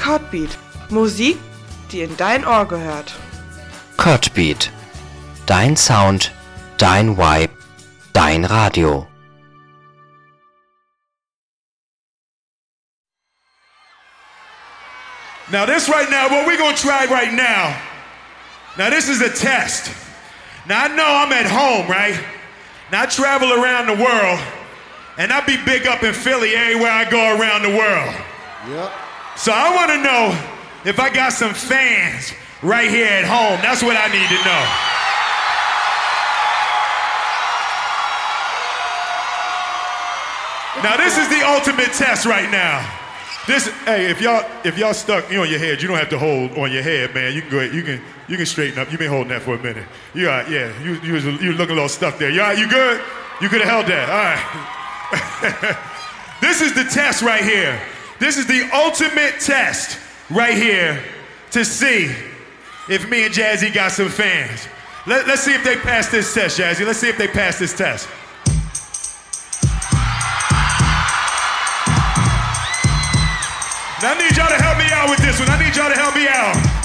Codbeat. Musik, die in dein Ohr gehört. Codbeat. Dein Sound, dein Vibe, dein Radio. Now this right now, what we're gonna try right now, now this is a test. Now I know I'm at home, right? Now I travel around the world, and I be big up in Philly everywhere I go around the world. Yep. So I wanna know if I got some fans right here at home. That's what I need to know. Now this is the ultimate test right now. This, hey, if y'all stuck on your head, you don't have to hold on your head, man. You can go ahead, you can straighten up. You've been holding that for a minute. You all right, yeah, you looking a little stuck there. You all right, you good? You could have held that, all right. This is the test right here. This is the ultimate test right here to see if me and Jazzy got some fans. Let's see if they pass this test, Jazzy. Let's see if they pass this test. Now I need y'all to help me out with this one. I need y'all to help me out.